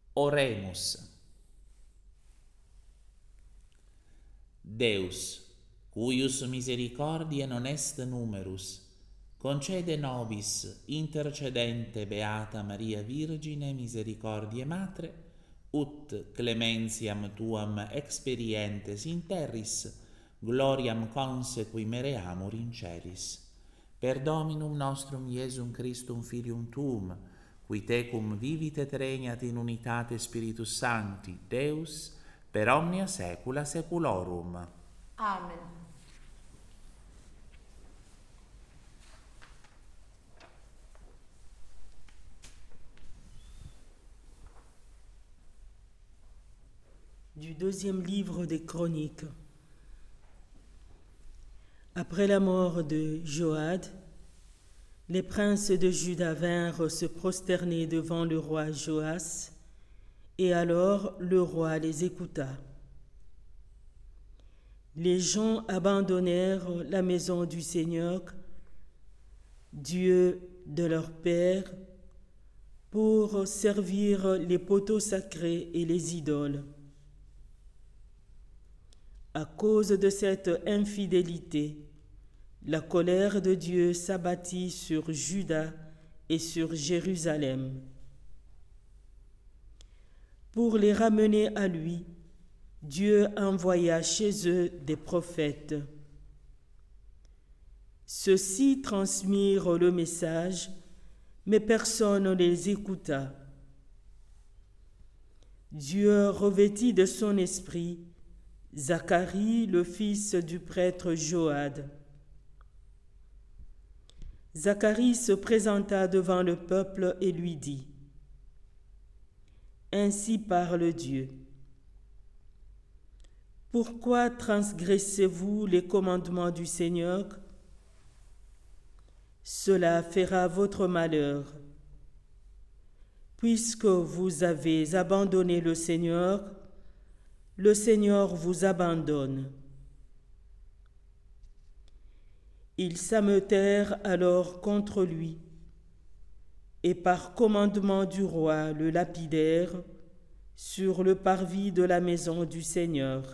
Oremus. Deus, cuius misericordiae non est numerus, concede nobis intercedente Beata Maria Virgine misericordiae Matre, ut clementiam tuam experientes in terris, gloriam consequi mereamur in celis. Per Dominum nostrum Iesum Christum Filium Tuum, qui tecum vivit et regnat in unitate Spiritus Sancti, Deus, per omnia saecula saeculorum. Amen. Du deuxième livre des Chroniques. Après la mort de Joad, les princes de Juda vinrent se prosterner devant le roi Joas, et alors le roi les écouta. Les gens abandonnèrent la maison du Seigneur, Dieu de leur père, pour servir les poteaux sacrés et les idoles. À cause de cette infidélité, la colère de Dieu s'abattit sur Juda et sur Jérusalem. Pour les ramener à lui, Dieu envoya chez eux des prophètes. Ceux-ci transmirent le message, mais personne ne les écouta. Dieu revêtit de son esprit Zacharie, le fils du prêtre Joad. Zacharie se présenta devant le peuple et lui dit : « Ainsi parle Dieu. Pourquoi transgressez-vous les commandements du Seigneur ? Cela fera votre malheur. Puisque vous avez abandonné le Seigneur vous abandonne. » Ils s'ameutèrent alors contre lui, et par commandement du roi le lapidèrent sur le parvis de la maison du Seigneur.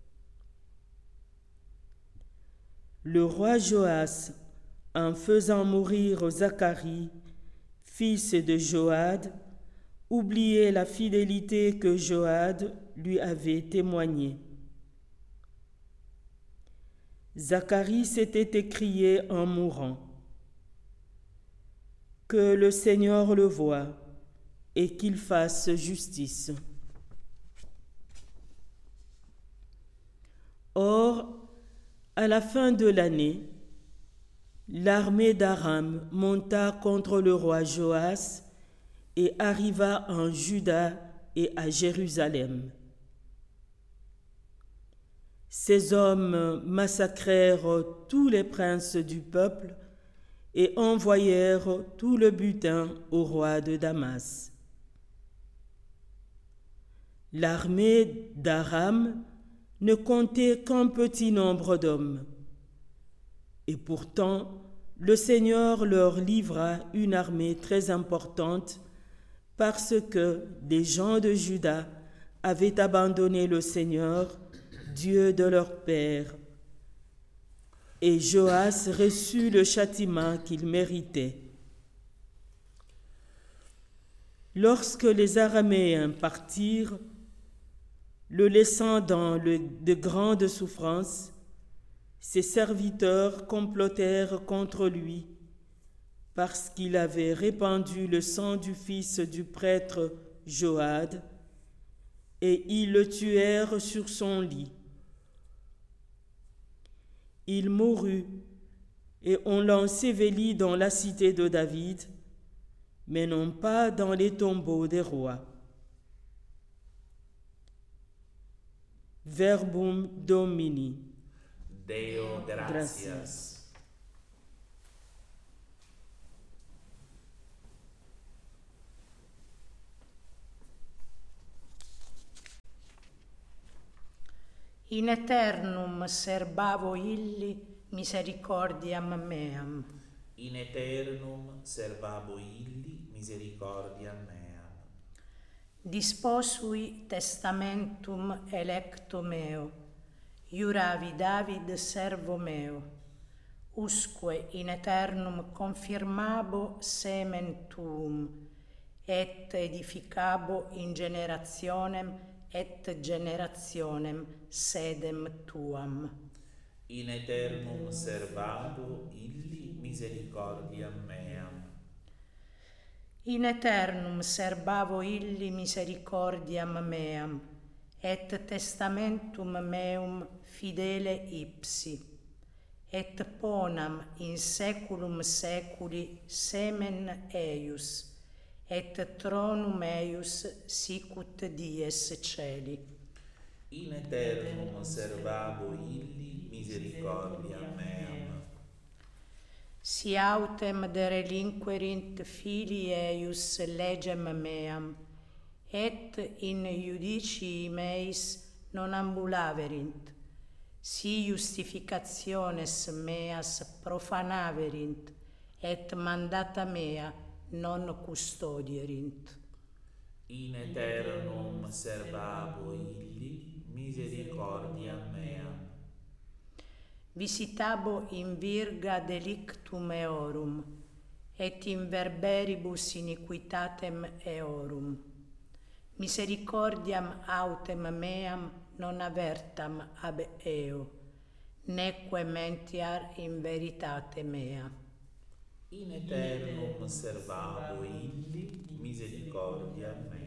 Le roi Joas, en faisant mourir Zacharie, fils de Joad, oubliait la fidélité que Joad lui avait témoignée. Zacharie s'était écrié en mourant : « Que le Seigneur le voie et qu'il fasse justice. » Or, à la fin de l'année, l'armée d'Aram monta contre le roi Joas et arriva en Juda et à Jérusalem. Ces hommes massacrèrent tous les princes du peuple et envoyèrent tout le butin au roi de Damas. L'armée d'Aram ne comptait qu'un petit nombre d'hommes. Et pourtant, le Seigneur leur livra une armée très importante parce que des gens de Juda avaient abandonné le Seigneur, Dieu de leur père. Et Joas reçut le châtiment qu'il méritait. Lorsque les Araméens partirent, le laissant dans de grandes souffrances, ses serviteurs complotèrent contre lui parce qu'il avait répandu le sang du fils du prêtre Joad, et ils le tuèrent sur son lit. Il mourut, et on l'ensevelit dans la cité de David, mais non pas dans les tombeaux des rois. Verbum Domini. Deo gratias. In aeternum serbavo illi misericordiam meam. In aeternum servabo illi misericordiam meam. Disposui testamentum electo meo, iuravi David servo meo, usque in aeternum confirmabo semen tuum, et edificabo in generationem et generationem sedem tuam. In aeternum servabo illi misericordiam meam. In aeternum serbavo illi misericordiam meam, et testamentum meum fidele ipsi, et ponam in saeculum saeculi semen eius, et tronum eius sicut dies celi. In aeternum servabo illi misericordiam meam. Si autem de relinquerint filii eius legem meam, et in iudicii meis non ambulaverint, si justificationes meas profanaverint, et mandata mea non custodierint. In aeternum servabo illi misericordiam meam. Visitabo in virga delictum eorum, et in verberibus iniquitatem eorum. Misericordiam autem meam non avertam ab eo, neque mentiar in veritate mea. In aeternum servabo illi misericordiam meam.